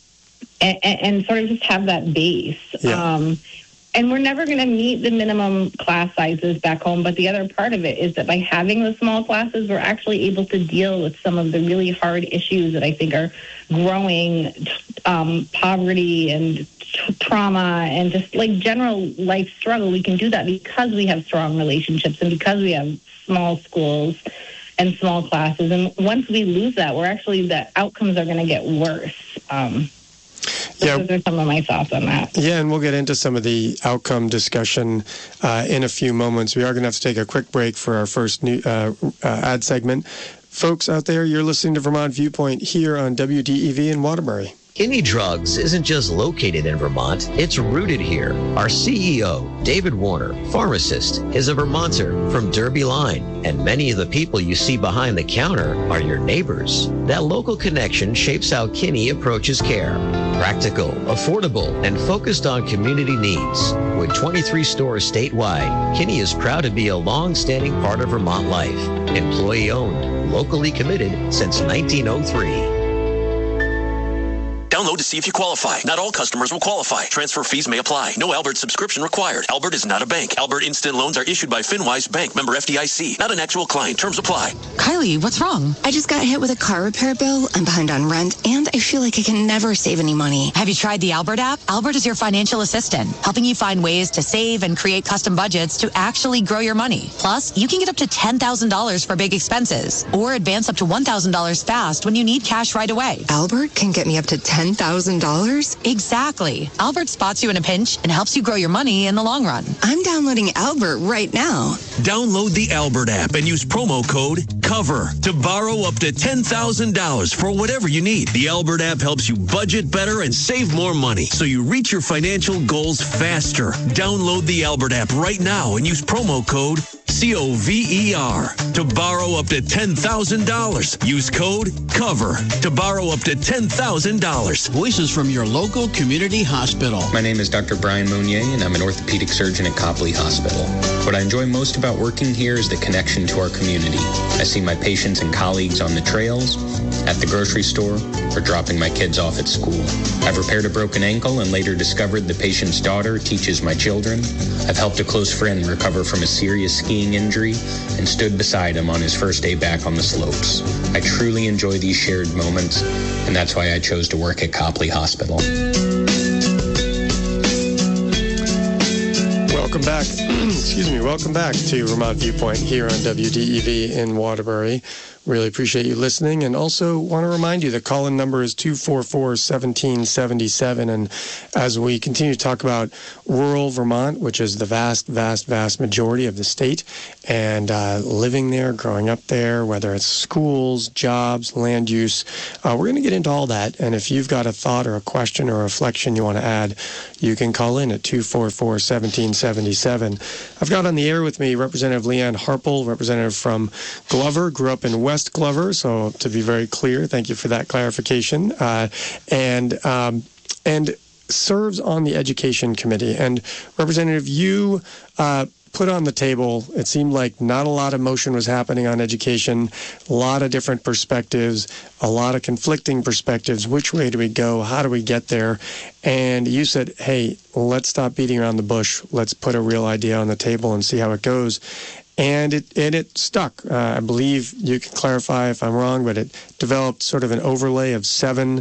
sort of just have that base. Yeah. And we're never going to meet the minimum class sizes back home, but the other part of it is that by having the small classes, we're actually able to deal with some of the really hard issues that I think are growing, poverty and trauma and just general life struggle. We can do that because we have strong relationships and because we have small schools and small classes. And once we lose that, the outcomes are going to get worse. Those are some of my thoughts on that. Yeah, and we'll get into some of the outcome discussion in a few moments. We are going to have to take a quick break for our first new ad segment. Folks out there, you're listening to Vermont Viewpoint here on WDEV in Waterbury. Kinney Drugs isn't just located in Vermont, it's rooted here. Our CEO, David Warner, pharmacist, is a Vermonter from Derby Line, and many of the people you see behind the counter are your neighbors. That local connection shapes how Kinney approaches care. Practical, affordable, and focused on community needs. With 23 stores statewide, Kinney is proud to be a long-standing part of Vermont life. Employee-owned, locally committed since 1903. Download to see if you qualify. Not all customers will qualify. Transfer fees may apply. No Albert subscription required. Albert is not a bank. Albert Instant Loans are issued by FinWise Bank, member FDIC. Not an actual client. Terms apply. Kylie, what's wrong? I just got hit with a car repair bill. I'm behind on rent, and I feel like I can never save any money. Have you tried the Albert app? Albert is your financial assistant, helping you find ways to save and create custom budgets to actually grow your money. Plus, you can get up to $10,000 for big expenses, or advance up to $1,000 fast when you need cash right away. Albert can get me up to $10,000? Exactly. Albert spots you in a pinch and helps you grow your money in the long run. I'm downloading Albert right now. Download the Albert app and use promo code COVER to borrow up to $10,000 for whatever you need. The Albert app helps you budget better and save more money so you reach your financial goals faster. Download the Albert app right now and use promo code COVER to borrow up to $10,000. Use code COVER to borrow up to $10,000. Voices from your local community hospital. My name is Dr. Brian Mounier, and I'm an orthopedic surgeon at Copley Hospital. What I enjoy most about working here is the connection to our community. I see my patients and colleagues on the trails, at the grocery store, or dropping my kids off at school. I've repaired a broken ankle and later discovered the patient's daughter teaches my children. I've helped a close friend recover from a serious skiing injury and stood beside him on his first day back on the slopes. I truly enjoy these shared moments, and that's why I chose to work at Copley Hospital. Welcome back. Welcome back to Vermont Viewpoint here on WDEV in Waterbury. Really appreciate you listening, and also want to remind you the call-in number is 244-1777. And as we continue to talk about rural Vermont, which is the vast majority of the state, and living there, growing up there, whether it's schools, jobs, land use, we're going to get into all that. And if you've got a thought or a question or a reflection you want to add, you can call in at 244-1777. I've got on the air with me Representative Leanne Harpel, representative from Glover, grew up in West Glover, so to be very clear, thank you for that clarification, and serves on the Education Committee. And Representative, you put on the table, it seemed like not a lot of motion was happening on education, a lot of different perspectives, a lot of conflicting perspectives. Which way do we go? How do we get there? And you said, hey, let's stop beating around the bush. Let's put a real idea on the table and see how it goes. And it stuck. I believe you can clarify if I'm wrong, but it developed sort of an overlay of 7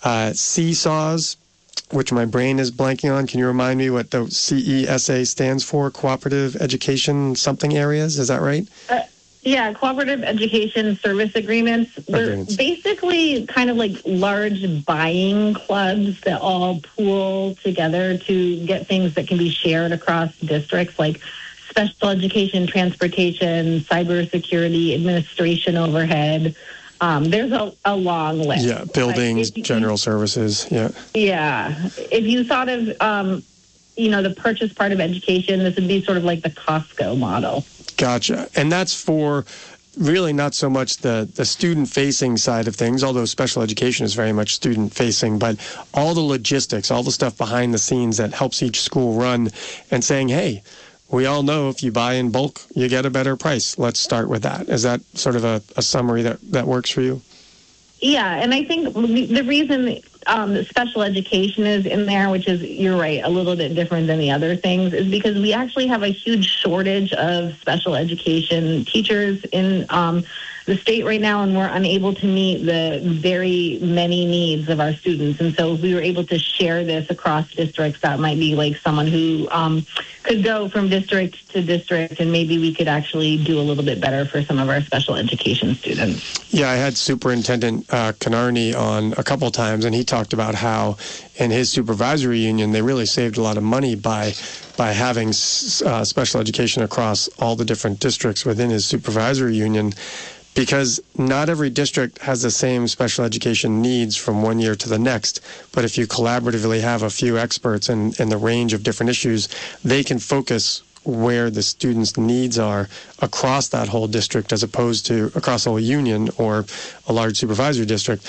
seesaws, which my brain is blanking on. Can you remind me what the CESA stands for? Cooperative Education something areas, is that right? Yeah, Cooperative Education Service Agreements. They're basically kind of like large buying clubs that all pool together to get things that can be shared across districts, like special education, transportation, cybersecurity, administration overhead. There's a long list. Yeah, buildings, general services, yeah. Yeah. If you thought of, the purchase part of education, this would be sort of like the Costco model. Gotcha. And that's for really not so much the student-facing side of things, although special education is very much student-facing, but all the logistics, all the stuff behind the scenes that helps each school run, and saying, hey, we all know if you buy in bulk, you get a better price. Let's start with that. Is that sort of a summary that works for you? Yeah, and I think the reason special education is in there, which is, you're right, a little bit different than the other things, is because we actually have a huge shortage of special education teachers in the state right now, and we're unable to meet the very many needs of our students. And so if we were able to share this across districts, that might be like someone who could go from district to district, and maybe we could actually do a little bit better for some of our special education students. Yeah, I had Superintendent Canarney on a couple times, and he talked about how in his supervisory union, they really saved a lot of money by having special education across all the different districts within his supervisory union, because not every district has the same special education needs from one year to the next. But if you collaboratively have a few experts in the range of different issues, they can focus where the students' needs are across that whole district, as opposed to across the whole union or a large supervisory district,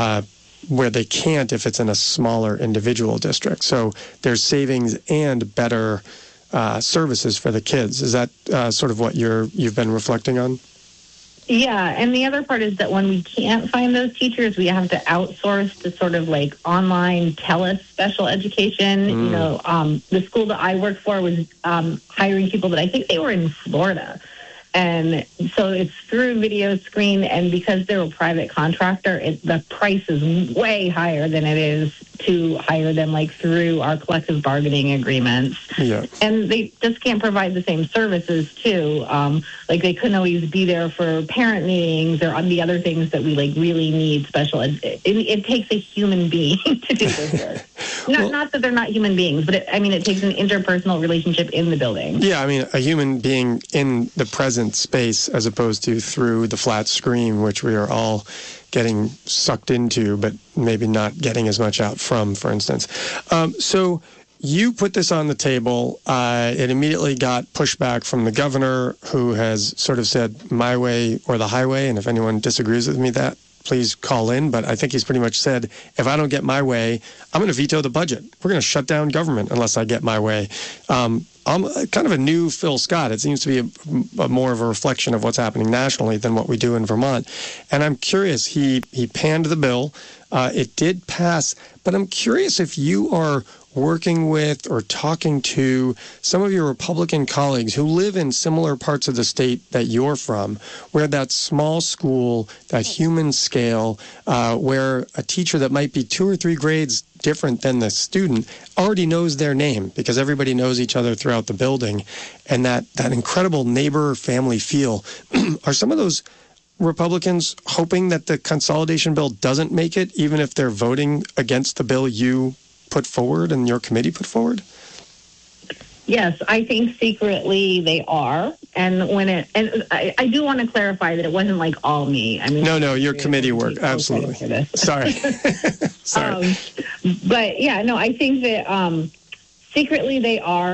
where they can't if it's in a smaller individual district. So there's savings and better services for the kids. Is that sort of what you've been reflecting on? Yeah, and the other part is that when we can't find those teachers, we have to outsource to sort of like online special education. The school that I work for was hiring people that I think they were in Florida. And so it's through video screen, and because they're a private contractor, the price is way higher than it is to hire them like through our collective bargaining agreements. Yeah. And they just can't provide the same services too. Like they couldn't always be there for parent meetings or on the other things that we like really need special ed. It takes a human being to do this work. Not that they're not human beings, but it takes an interpersonal relationship in the building. Yeah, a human being in the present space as opposed to through the flat screen, which we are all getting sucked into, but maybe not getting as much out from, for instance. So you put this on the table. It immediately got pushback from the governor, who has sort of said my way or the highway. And if anyone disagrees with me please call in. But I think he's pretty much said, if I don't get my way, I'm going to veto the budget. We're going to shut down government unless I get my way. I'm kind of a new Phil Scott. It seems to be a more of a reflection of what's happening nationally than what we do in Vermont. And I'm curious, he panned the bill. It did pass, but I'm curious if you are working with or talking to some of your Republican colleagues who live in similar parts of the state that you're from, where that small school, that human scale, where a teacher that might be 2 or 3 grades different than the student already knows their name because everybody knows each other throughout the building, and that incredible neighbor family feel. Are some of those Republicans hoping that the consolidation bill doesn't make it, even if they're voting against the bill you put forward and your committee put forward? Yes, I think secretly they are. And I do want to clarify that it wasn't like all me. I mean, no, your committee work, absolutely. Sorry. Sorry. But yeah, no, I think that secretly they are.